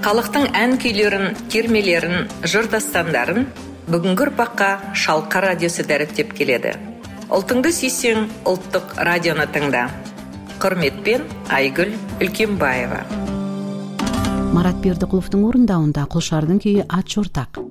Халықтың ән күйлерін, термелерін, жыр дастандарын бүгінгі ұрпаққа Шалқар радиосы дәріптеп келеді. Ұлтыңды сүйсең, ұлттық радионы тыңда. Құрметпен Айгүл Үлкенбаева. Марат Бердіқұловтың орындауында Құлшардың күйі ат жортақ.